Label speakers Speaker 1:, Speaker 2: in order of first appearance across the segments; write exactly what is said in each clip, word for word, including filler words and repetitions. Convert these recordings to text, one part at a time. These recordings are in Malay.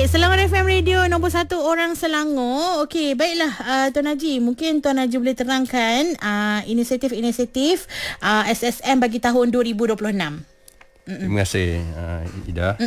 Speaker 1: Selangor F M Radio nombor satu orang Selangor. Okey, baiklah uh, Tuan Haji, mungkin Tuan Haji boleh terangkan uh, inisiatif-inisiatif uh, S S M bagi tahun dua ribu dua puluh enam. Mm-mm.
Speaker 2: Terima kasih uh, Ida.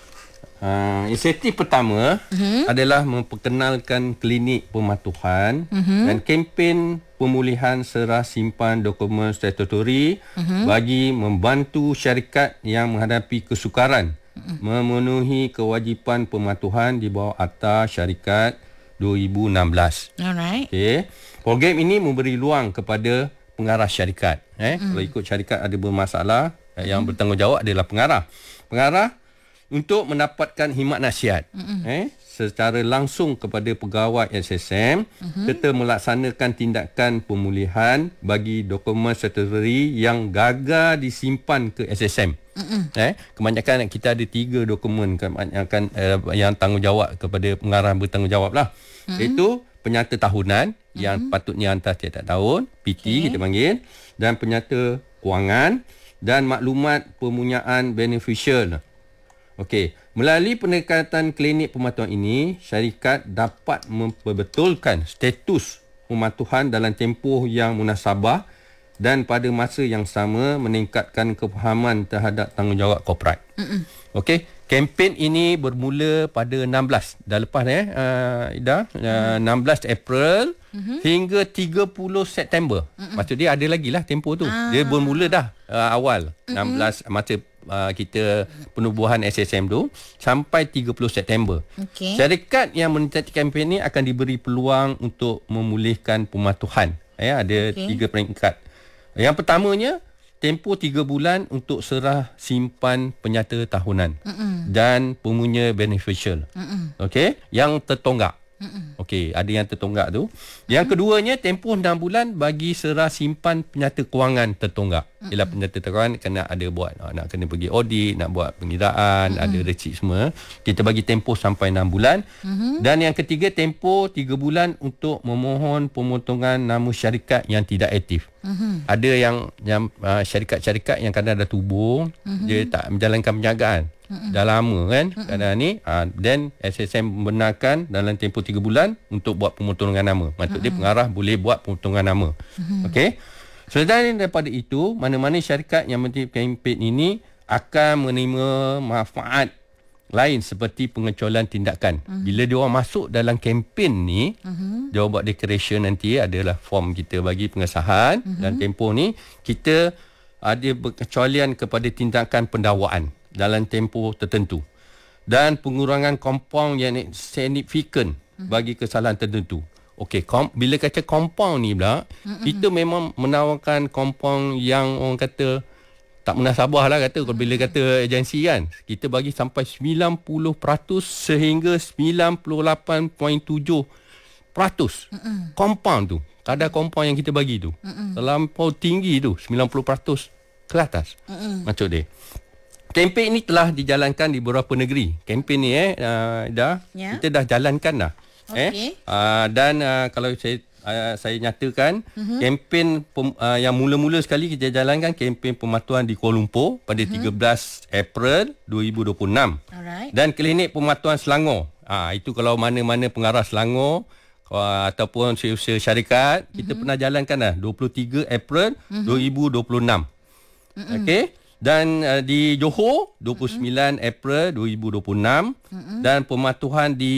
Speaker 2: Uh, inisiatif pertama mm-hmm. adalah memperkenalkan klinik pematuhan mm-hmm. dan kempen pemulihan serah simpan dokumen statutori mm-hmm. bagi membantu syarikat yang menghadapi kesukaran memenuhi kewajipan pematuhan di bawah Akta Syarikat dua ribu enam belas.
Speaker 1: Alright.
Speaker 2: Okey. Program ini memberi ruang kepada pengarah syarikat. Eh, mm. Kalau ikut syarikat ada bermasalah, mm. yang bertanggungjawab adalah pengarah. Pengarah untuk mendapatkan khidmat nasihat mm. eh, secara langsung kepada pegawai S S M mm-hmm. serta melaksanakan tindakan pemulihan bagi dokumen statutory yang gagal disimpan ke S S M. Mm-mm. Eh, kebanyakan kita ada tiga dokumen kebanyakan eh, yang tanggungjawab kepada pengarah bertanggungjawab lah. Mm-hmm. Iaitu penyata tahunan mm-hmm. yang patutnya hantar tiap-tiap tahun, P T okay. kita panggil, dan penyata kewangan dan maklumat pemunyaan beneficial. Okey, melalui pendekatan klinik pematuhan ini, syarikat dapat memperbetulkan status pematuhan dalam tempoh yang munasabah dan pada masa yang sama meningkatkan kefahaman terhadap tanggungjawab korporat. Okey, kempen ini bermula pada enam belas dah lepas eh uh, Ida uh, enam belas April mm-hmm. hingga tiga puluh September. Mm-hmm. Maksud dia ada lagi lah tempoh tu. Ah. Dia bermula dah uh, awal mm-hmm. enam belas masa uh, kita penubuhan S S M tu sampai tiga puluh September. Okay. Syarikat yang menyertai kempen ini akan diberi peluang untuk memulihkan pematuhan. Ya, ada okay. tiga peringkat. Yang pertamanya, tempoh tiga bulan untuk serah simpan penyata tahunan Mm-mm. dan pemunya beneficial. Okey, yang tertonggak. Okey, ada yang tertonggak tu. Yang Mm-mm. keduanya, tempoh enam bulan bagi serah simpan penyata kewangan tertonggak. Mm-mm. Ialah penyata kewangan kena ada buat, nak kena pergi audit, nak buat pengiraan, Mm-mm. ada resip semua. Kita bagi tempoh sampai enam bulan. Mm-hmm. Dan yang ketiga, tempoh tiga bulan untuk memohon pemotongan nama syarikat yang tidak aktif. Mm-hmm. Ada yang, yang uh, syarikat-syarikat yang kadang dah tubuh, mm-hmm. dia tak menjalankan penjagaan. Mm-hmm. Dah lama kan mm-hmm. kadang ni. Dan uh, S S M membenarkan dalam tempoh tiga bulan untuk buat pemotongan nama. Maksud mm-hmm. dia pengarah boleh buat pemotongan nama. Mm-hmm. Okey. Selain daripada itu, mana-mana syarikat yang menerima kempen ini akan menerima manfaat lain seperti pengecualian tindakan. Uh-huh. Bila dia orang masuk dalam kempen ni, uh-huh. dia orang buat declaration nanti adalah form kita bagi pengesahan uh-huh. dan tempoh ni kita ada pengecualian kepada tindakan pendakwaan dalam tempoh tertentu dan pengurangan kompaun yang signifikan uh-huh. bagi kesalahan tertentu. Okey, kom, bila kata kompaun ni pula, uh-huh. kita memang menawarkan kompaun yang orang kata tak munasabah lah kata. Kalau bila kata agensi kan, kita bagi sampai sembilan puluh peratus sehingga sembilan puluh lapan perpuluhan tujuh peratus uh-uh. compound tu. Kadar compound yang kita bagi tu uh-uh. terlampau tinggi tu, sembilan puluh peratus ke atas. Uh-uh. Maksud dia. Kempen ini telah dijalankan di beberapa negeri. Kempen ni eh uh, dah yeah. kita dah jalankan dah. Okay. Eh uh, dan uh, kalau saya Uh, saya nyatakan uh-huh. kempen pem, uh, yang mula-mula sekali kita jalankan kempen pematuhan di Kuala Lumpur pada uh-huh. tiga belas April dua ribu dua puluh enam. Alright. Dan klinik pematuhan Selangor. Ah uh, itu kalau mana-mana pengarah Selangor uh, ataupun usaha syarikat uh-huh. kita pernah jalankan dah dua puluh tiga April uh-huh. dua ribu dua puluh enam. Uh-huh. Okey. Dan uh, di Johor dua puluh sembilan uh-huh. April dua ribu dua puluh enam uh-huh. dan pematuhan di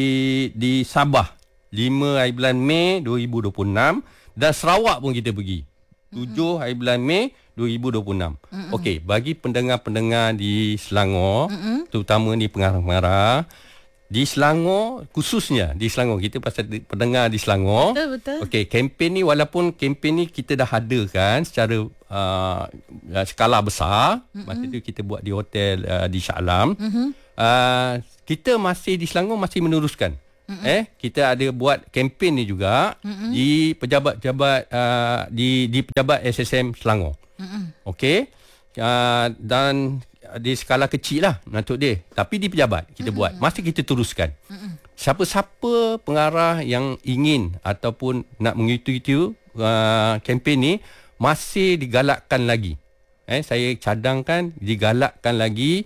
Speaker 2: di Sabah lima hari bulan Mei dua ribu dua puluh enam dan Sarawak pun kita pergi tujuh hari bulan Mei dua ribu dua puluh enam. Mm-hmm. Okey, bagi pendengar-pendengar di Selangor, mm-hmm. terutama di pengarah-pengarah di Selangor, khususnya di Selangor, kita pasal pendengar di Selangor. Betul, betul. Okey, kempen ni walaupun kempen ni kita dah adakan secara uh, skala besar, mm-hmm. masa tu kita buat di hotel uh, di Shah Alam. Mm-hmm. Uh, kita masih di Selangor masih meneruskan. Mm-hmm. Eh kita ada buat kempen ni juga mm-hmm. di pejabat-pejabat uh, di di pejabat S S M Selangor. Mm-hmm. Okey. Uh, dan di skala kecil lah untuk dia. Tapi di pejabat kita mm-hmm. buat. Masih kita teruskan. Mm-hmm. Siapa-siapa pengarah yang ingin ataupun nak mengikuti uh, kempen ni masih digalakkan lagi. Eh saya cadangkan digalakkan lagi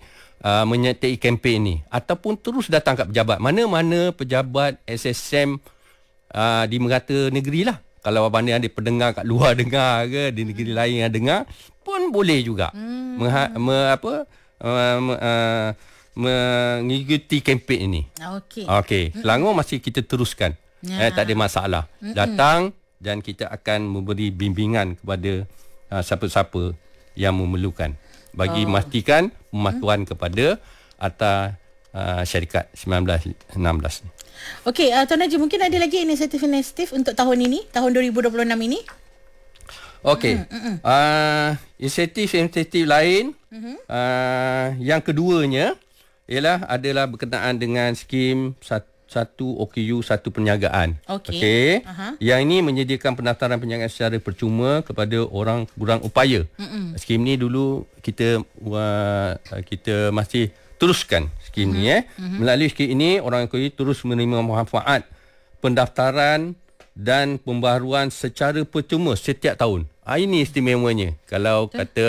Speaker 2: uh, menyertai kempen ni ataupun terus datang kat pejabat. Mana-mana pejabat S S M uh, di merata negeri lah. Kalau mana ada pendengar kat luar dengar ke, di negeri lain yang dengar pun boleh juga. Hmm. Mengha, me, apa uh, me, uh, mengikuti kempen ini. Okey. Okey, Selangor masih kita teruskan. Ya. Eh, tak ada masalah. Mm-mm. Datang dan kita akan memberi bimbingan kepada uh, siapa-siapa yang memerlukan bagi oh. memastikan pematuhan hmm. kepada Akta uh, Syarikat sembilan belas enam belas ni.
Speaker 1: Okey, uh, Tuan Haji, mungkin ada lagi inisiatif-inisiatif untuk tahun ini, tahun dua ribu dua puluh enam ini?
Speaker 2: Okey. Mm, uh, inisiatif-inisiatif lain mm-hmm. uh, yang keduanya ialah adalah berkenaan dengan skim satu satu O K U, satu perniagaan. Okey. Okay. Uh-huh. Yang ini menyediakan pendaftaran perniagaan secara percuma kepada orang kurang upaya. Mm-mm. Skim ni dulu kita uh, kita masih teruskan skim mm-hmm. ni eh. Mm-hmm. Melalui skim ini orang kurang terus menerima manfaat pendaftaran dan pembaharuan secara percuma setiap tahun. Ah, ini istimewanya. Kalau Betul. kata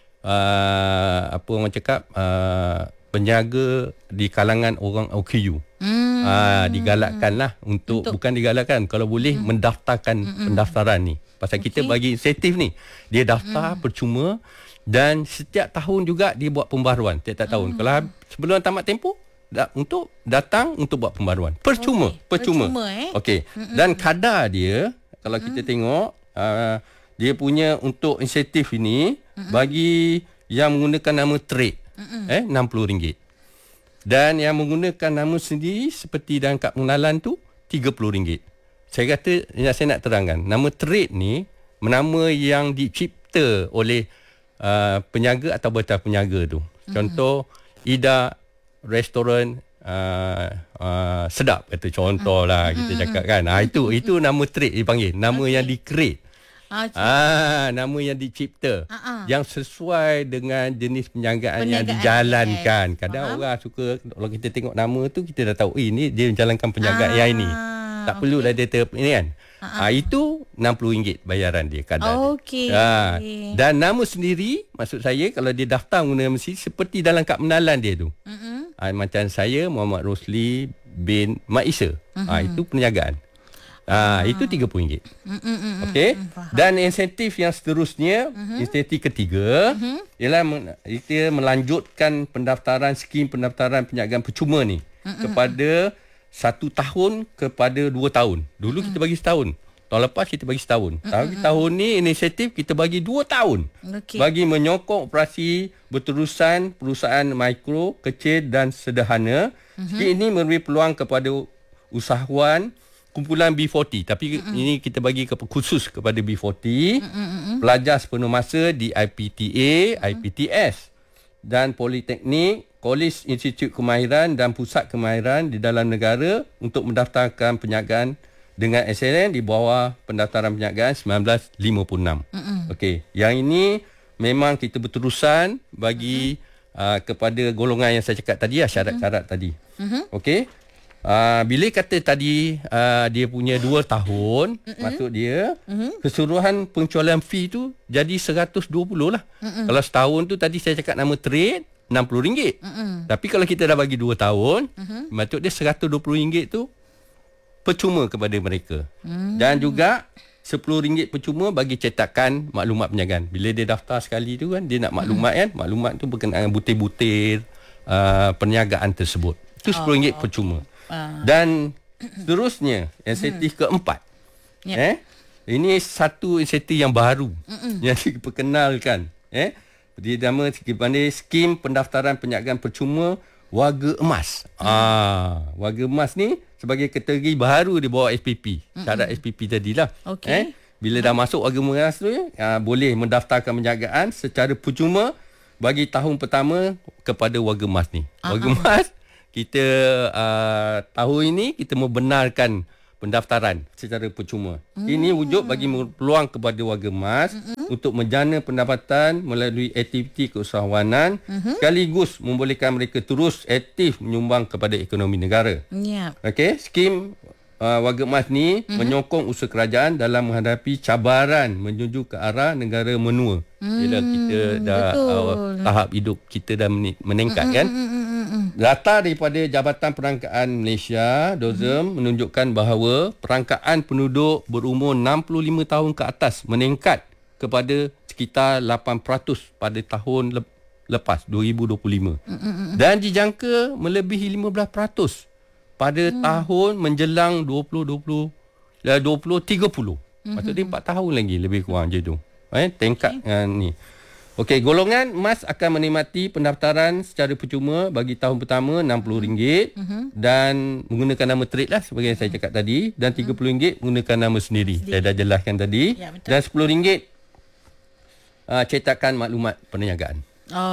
Speaker 2: uh, apa orang cakap uh, penjaga di kalangan orang O K U. Hmm. Ah, digalakkanlah untuk, untuk bukan digalakkan, kalau boleh hmm. mendaftarkan hmm. pendaftaran ni. Pasal okay. kita bagi insentif ni. Dia daftar hmm. percuma dan setiap tahun juga dia buat pembaharuan tiap-tiap hmm. tahun. Kalau sebelum tamat tempoh da, untuk datang untuk buat pembaharuan. Percuma, okay. percuma. percuma eh? Okey. Hmm. Dan kadar dia kalau hmm. kita tengok uh, dia punya untuk insentif ini hmm. bagi yang menggunakan nama trade hmm. eh enam puluh ringgit. Dan yang menggunakan nama sendiri seperti dalam kad pengenalan tu tiga puluh ringgit. Saya kata, yang saya nak terangkan, nama trade ni nama yang dicipta oleh uh, penyaga atau betul penyaga tu. Mm-hmm. Contoh Ida Restoran uh, uh, Sedap kata contoh lah mm-hmm. kita cakap kan. Ah itu itu nama trade dipanggil, nama okay. yang di-create. Okay. Ah, nama yang dicipta uh-uh. yang sesuai dengan jenis penjagaan, penjagaan yang dijalankan. Yes. Kadang uh-huh. orang suka kalau kita tengok nama tu kita dah tahu eh, ini dia menjalankan penjagaan uh, yang ini. Tak okay. perlu dah data ini kan. Uh-huh. Ah itu enam puluh ringgit bayaran dia kadang. Okey. Ah, dan nama sendiri maksud saya kalau dia daftar guna nama sendiri seperti dalam kad pengenalan dia tu. Uh-huh. Ah, macam saya Muhammad Rosli bin Mak Isa. Uh-huh. Ah itu perniagaan. Ah, itu tiga puluh ringgit. Okey. Dan insentif yang seterusnya, uh-huh. insentif ketiga, uh-huh. ialah men- itu melanjutkan pendaftaran skim pendaftaran perniagaan percuma ni uh-huh. kepada satu tahun kepada dua tahun. Dulu uh-huh. kita bagi setahun. Tahun lepas kita bagi setahun. Uh-huh. Tapi tahun ni inisiatif kita bagi dua tahun. Okay. Bagi menyokong operasi berterusan perusahaan mikro, kecil dan sederhana. Uh-huh. Skim ini memberi peluang kepada usahawan kumpulan B empat puluh, tapi mm-mm. ini kita bagi ke, khusus kepada B empat puluh, mm-mm. pelajar sepenuh masa di I P T A, mm-mm. I P T S dan Politeknik, Kolej Institut Kemahiran dan Pusat Kemahiran di dalam negara untuk mendaftarkan perniagaan dengan S N N di bawah pendaftaran perniagaan sembilan belas lima puluh enam. Okey, yang ini memang kita berterusan bagi uh, kepada golongan yang saya cakap tadi, syarat-syarat mm-hmm. tadi. Mm-hmm. Okey. Uh, bila kata tadi uh, dia punya dua tahun, mm-hmm. maksud dia mm-hmm. keseluruhan pengecualian fee tu jadi seratus dua puluh lah. Mm-hmm. Kalau setahun tu tadi saya cakap nama trade enam puluh ringgit. Mm-hmm. Tapi kalau kita dah bagi dua tahun, mm-hmm. maksud dia seratus dua puluh ringgit tu percuma kepada mereka. Mm-hmm. Dan juga sepuluh ringgit percuma bagi cetakan maklumat perniagaan. Bila dia daftar sekali tu kan, dia nak maklumat mm-hmm. kan, maklumat tu berkenaan butir-butir uh, perniagaan tersebut. Itu sepuluh ringgit oh, percuma. Uh. Dan seterusnya insentif hmm. keempat. Yep. Eh, ini satu insentif yang baru Mm-mm. yang diperkenalkan. Eh, dia nama skim pendaftaran perniagaan percuma warga emas. Hmm. Ah, warga emas ni sebagai kategori baru di bawah S P P. Syarat S P P tadilah. Okay. Eh, bila dah masuk warga emas tu, ah, boleh mendaftarkan perniagaan secara percuma bagi tahun pertama kepada warga emas ni. Uh-huh. Warga emas kita uh, tahun ini kita membenarkan pendaftaran secara percuma. Mm. Ini wujud bagi peluang kepada warga emas mm-hmm. untuk menjana pendapatan melalui aktiviti keusahawanan mm-hmm. sekaligus membolehkan mereka terus aktif menyumbang kepada ekonomi negara. Yeah. Okey, skim uh, warga emas ni mm-hmm. menyokong usaha kerajaan dalam menghadapi cabaran menuju ke arah negara menua. Mm, bila kita dah uh, tahap hidup kita dah meningkat mm-hmm. kan. Mm-hmm. Data daripada Jabatan Perangkaan Malaysia D O Z M mm-hmm. menunjukkan bahawa perangkaan penduduk berumur enam puluh lima tahun ke atas meningkat kepada sekitar lapan peratus pada tahun le- lepas dua ribu dua puluh lima. Mm-hmm. Dan dijangka melebihi lima belas peratus pada mm. tahun menjelang dua ribu dua puluh dua ribu tiga puluh. Mm-hmm. Maksudnya empat tahun lagi lebih kurang je tu. Eh tingkat okay. uh, ni. Okey, golongan emas akan menikmati pendaftaran secara percuma bagi tahun pertama enam puluh ringgit mm-hmm. dan menggunakan nama trade lah seperti yang saya cakap tadi, dan tiga puluh ringgit menggunakan nama sendiri. sendiri. Saya dah jelaskan tadi. Ya, dan sepuluh ringgit Uh, cetakan maklumat perniagaan.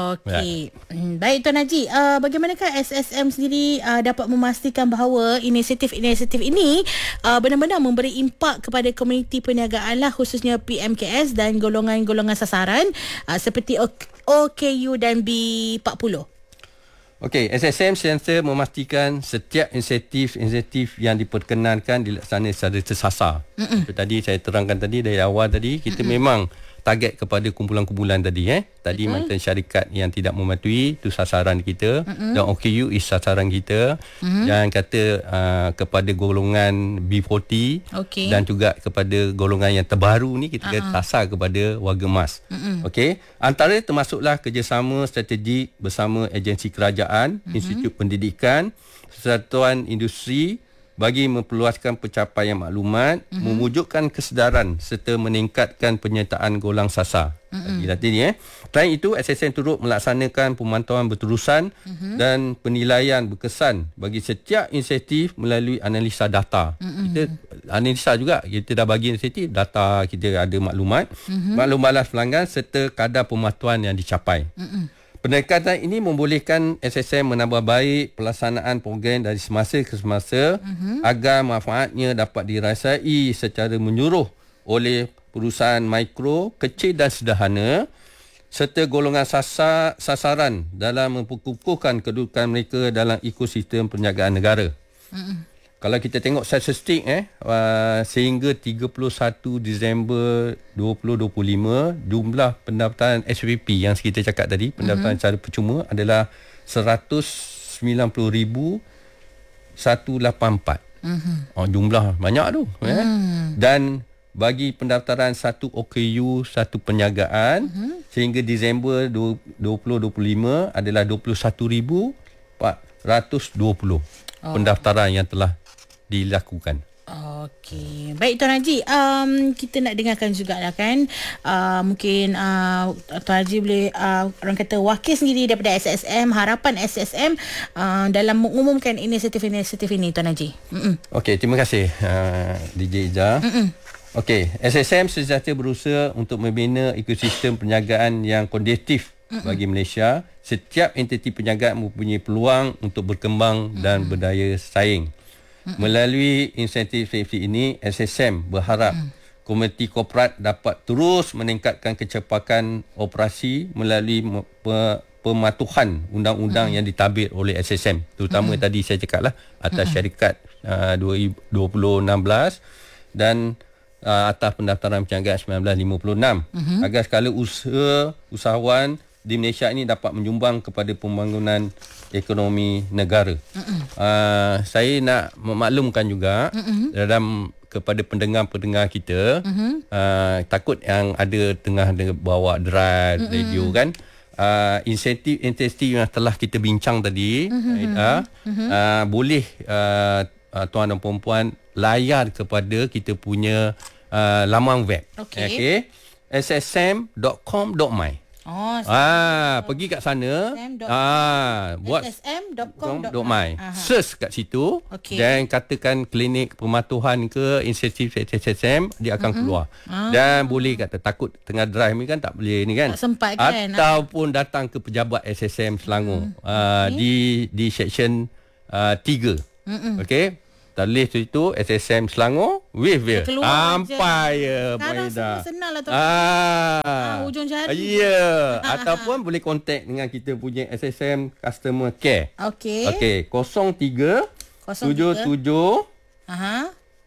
Speaker 1: Okey. Ya. Baik Tuan Haji, uh, bagaimanakah S S M sendiri uh, dapat memastikan bahawa inisiatif-inisiatif ini uh, benar-benar memberi impak kepada komuniti perniagaan lah, khususnya P M K S dan golongan-golongan sasaran uh, seperti O K U dan B empat puluh?
Speaker 2: Okey, S S M sentiasa memastikan setiap inisiatif-inisiatif yang diperkenankan dilaksanakan secara tersasar. Seperti tadi saya terangkan tadi dari awal tadi, kita Mm-mm. memang target kepada kumpulan-kumpulan tadi eh. Tadi macam syarikat yang tidak mematuhi itu sasaran kita. Mm-hmm. Dan O K U is sasaran kita. Mm-hmm. Dan kata uh, kepada golongan B empat puluh okay. dan juga kepada golongan yang terbaru ni kita uh-huh. sasar kepada warga emas. Mm-hmm. Okey. Antara termasuklah kerjasama strategik bersama agensi kerajaan, mm-hmm. institut pendidikan, persatuan industri bagi memperluaskan pencapaian maklumat, mm-hmm. mewujudkan kesedaran serta meningkatkan penyertaan golongan sasar. Mm-hmm. Tadi ni eh. Selain itu, S S M turut melaksanakan pemantauan berterusan mm-hmm. dan penilaian berkesan bagi setiap inisiatif melalui analisa data. Mm-hmm. Kita analisa juga, kita dah bagi inisiatif, data kita ada maklumat, mm-hmm. maklum balas pelanggan serta kadar pematuhan yang dicapai. Mm-hmm. Pendekatan ini membolehkan S S M menambah baik pelaksanaan program dari semasa ke semasa uh-huh. agar manfaatnya dapat dirasai secara menyeluruh oleh perusahaan mikro, kecil dan sederhana serta golongan sasar, sasaran dalam memperkukuhkan kedudukan mereka dalam ekosistem perniagaan negara. Uh-huh. Kalau kita tengok statistik eh uh, sehingga tiga puluh satu Disember dua ribu dua puluh lima, jumlah pendaftaran S P P yang kita cakap tadi, pendaftaran mm-hmm. secara percuma adalah seratus sembilan puluh ribu seratus lapan puluh empat. Mm-hmm. Oh, jumlah banyak tu. Mm. Eh? Dan bagi pendaftaran satu O K U, satu perniagaan mm-hmm. sehingga Disember dua ribu dua puluh lima adalah dua puluh satu ribu empat ratus dua puluh oh. pendaftaran yang telah dilakukan.
Speaker 1: Okey. Baik Tuan Haji, um, kita nak dengarkan jugalah kan. Uh, mungkin uh, Tuan Haji boleh uh, orang kata wakil sendiri daripada S S M, harapan S S M uh, dalam mengumumkan inisiatif-inisiatif ini Tuan Haji.
Speaker 2: Okey, terima kasih uh, D J Iza. Okey, S S M sejati berusaha untuk membina ekosistem perniagaan yang kondusif Mm-mm. bagi Malaysia. Setiap entiti perniagaan mempunyai peluang untuk berkembang Mm-mm. dan berdaya saing. Mm-mm. Melalui insentif safety ini, S S M berharap Mm-mm. komuniti korporat dapat terus meningkatkan kecepatan operasi melalui pe- pematuhan undang-undang Mm-mm. yang ditadbir oleh S S M. Terutama Mm-mm. tadi saya cakaplah atas Mm-mm. syarikat uh, dua ribu dua puluh enam belas dan uh, atas pendaftaran perniagaan seribu sembilan ratus lima puluh enam mm-hmm. agar skala usaha usahawan di Malaysia ini dapat menyumbang kepada pembangunan ekonomi negara. Mm-hmm. Uh, saya nak memaklumkan juga mm-hmm. dalam kepada pendengar-pendengar kita mm-hmm. uh, takut yang ada tengah bawa drive mm-hmm. radio kan, uh, insentif-insentif yang telah kita bincang tadi mm-hmm. uh, mm-hmm. Uh, boleh uh, uh, tuan dan puan-puan layar kepada kita punya uh, laman web. Okey. Okay. s s m dot com dot m y. Oh, ah, pergi kat sana. Ah, buat s s m dot com dot m y. Search kat situ okay. dan katakan klinik pematuhan ke insentif S S M, dia akan uh-huh. keluar. Ah. Dan boleh kata takut tengah drive ni kan tak boleh ni kan.
Speaker 1: Tak sempat kan.
Speaker 2: Ataupun datang ke pejabat S S M Selangor uh-huh. uh, okay. di di section uh, tiga. Uh-huh. Okey. Tulis itu S S M Selangor wave dia. Sampai ya
Speaker 1: Maida. Senang lah tu.
Speaker 2: Ah.
Speaker 1: ah ujung jari.
Speaker 2: Ya. Yeah. Ataupun boleh kontak dengan kita punya S S M customer care.
Speaker 1: Okey.
Speaker 2: Okey, kosong tiga tujuh tujuh
Speaker 1: Aha.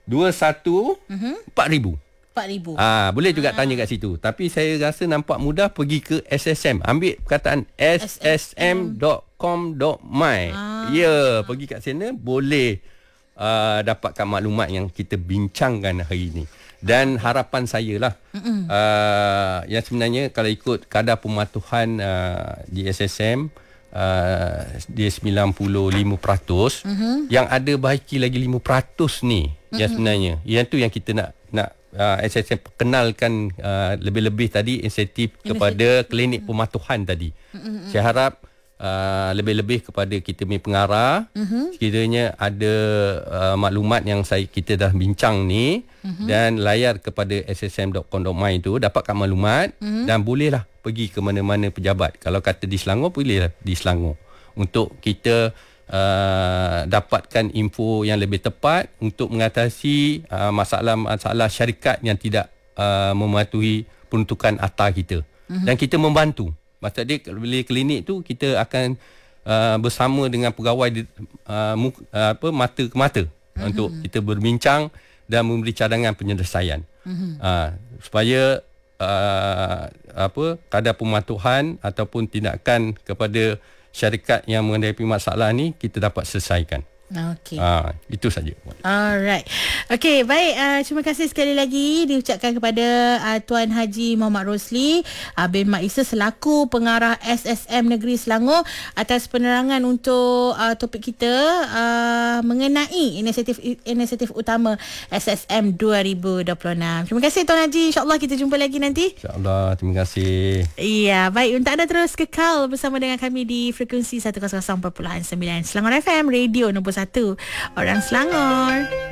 Speaker 2: dua satu empat ribu.
Speaker 1: empat ribu.
Speaker 2: Ah, boleh juga tanya kat situ. Tapi saya rasa nampak mudah pergi ke S S M. Ambil perkataan s s m dot com dot my. Ah. Ya, pergi kat sana boleh uh, dapatkan maklumat yang kita bincangkan hari ini. Dan harapan saya lah uh, yang sebenarnya kalau ikut kadar pematuhan uh, di S S M uh, dia sembilan puluh lima peratus, uh-huh. yang ada baiki lagi lima peratus ni, uh-huh. yang sebenarnya yang tu yang kita nak nak Uh, S S M perkenalkan uh, lebih-lebih tadi insentif kepada klinik pematuhan tadi. Mm-hmm. Saya harap uh, lebih-lebih kepada kita punya pengarah, mm-hmm. sekiranya ada uh, maklumat yang saya kita dah bincang ni, mm-hmm. dan layar kepada s s m dot com dot my tu dapatkan maklumat, mm-hmm. dan bolehlah pergi ke mana-mana pejabat. Kalau kata di Selangor, bolehlah di Selangor untuk kita Uh, dapatkan info yang lebih tepat untuk mengatasi uh, masalah-masalah syarikat yang tidak uh, mematuhi peruntukan A T A kita. Uh-huh. Dan kita membantu. Maksud dia bila klinik tu kita akan uh, bersama dengan pegawai di, uh, mu, uh, apa mata ke mata, uh-huh. untuk kita berbincang dan memberi cadangan penyelesaian. Uh-huh. Uh, supaya uh, apa kadar pematuhan ataupun tindakan kepada syarikat yang menghadapi masalah ni kita dapat selesaikan. Okey. Ah, itu saja.
Speaker 1: Alright. Okey, baik. Uh, terima kasih sekali lagi diucapkan kepada uh, Tuan Haji Muhammad Rosli uh, bin Mak Isa selaku pengarah S S M Negeri Selangor atas penerangan untuk uh, topik kita uh, mengenai inisiatif inisiatif utama S S M dua ribu dua puluh enam. Terima kasih Tuan Haji. InsyaAllah kita jumpa lagi nanti.
Speaker 2: InsyaAllah. Terima kasih.
Speaker 1: Iya, baik. Untuk anda terus kekal bersama dengan kami di frekuensi seratus empat puluh sembilan Selangor F M, radio nombor satu orang Selangor.